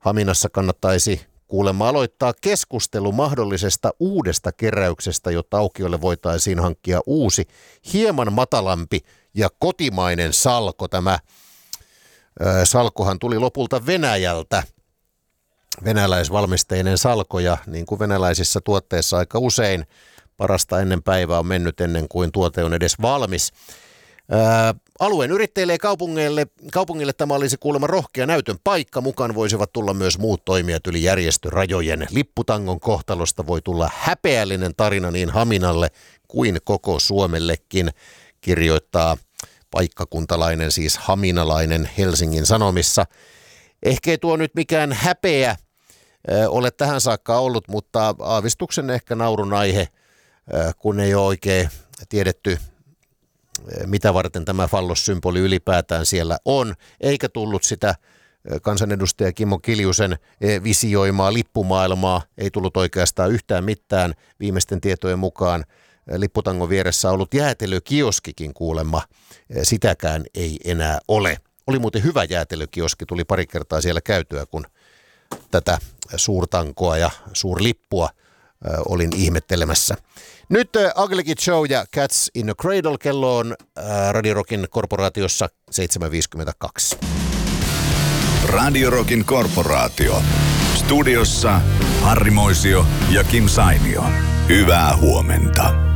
Haminassa kannattaisi kuulemma aloittaa keskustelu mahdollisesta uudesta keräyksestä, jotta aukiolle voitaisiin hankkia uusi, hieman matalampi ja kotimainen salko. Tämä salkohan tuli lopulta Venäjältä, venäläisvalmisteinen salko, ja niin kuin venäläisissä tuotteissa aika usein, parasta ennen päivää on mennyt ennen kuin tuote on edes valmis. Alueen yrittäjille ja kaupungille tämä olisi kuulemma rohkea näytön paikka. Mukaan voisivat tulla myös muut toimijat yli järjestörajojen. Lipputangon kohtalosta voi tulla häpeällinen tarina niin Haminalle kuin koko Suomellekin, kirjoittaa paikkakuntalainen, siis haminalainen Helsingin Sanomissa. Ehkä ei tuo nyt mikään häpeä ole tähän saakka ollut, mutta aavistuksen ehkä naurun aihe, kun ei ole oikein tiedetty, mitä varten tämä fallossymboli ylipäätään siellä on, eikä tullut sitä kansanedustaja Kimmo Kiljusen visioimaa lippumaailmaa, ei tullut oikeastaan yhtään mitään. Viimeisten tietojen mukaan lipputangon vieressä ollut jäätelökioskikin kuulemma, sitäkään ei enää ole. Oli muuten hyvä jäätelökioski, tuli pari kertaa siellä käytyä, kun tätä suurtankoa ja suurlippua olin ihmettelemässä. Nyt Ugly Kid Show ja Cats in a Cradle, kello on Radio Rockin korporaatiossa 7.52. Radio Rockin korporaatio. Studiossa Harri Moisio ja Kim Sainio. Hyvää huomenta.